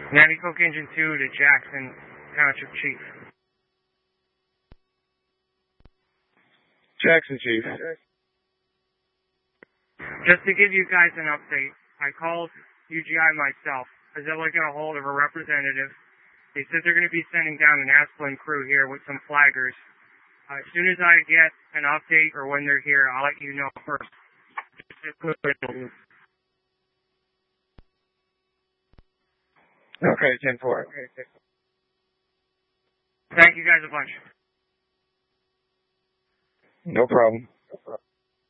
Navy Coke Engine 2 to Jackson, Township Chief. Jackson Chief. Just to give you guys an update, I called UGI myself as they're looking to get a hold of a representative. They said they're going to be sending down an Asplin crew here with some flaggers. As soon as I get an update or when they're here, I'll let you know first. Okay, 10-4. Thank you guys a bunch. No problem.